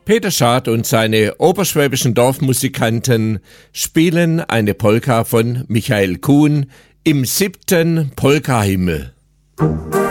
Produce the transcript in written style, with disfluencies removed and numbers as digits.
Peter Schad und seine oberschwäbischen Dorfmusikanten spielen eine Polka von Michael Kuhn im 7. Polkahimmel.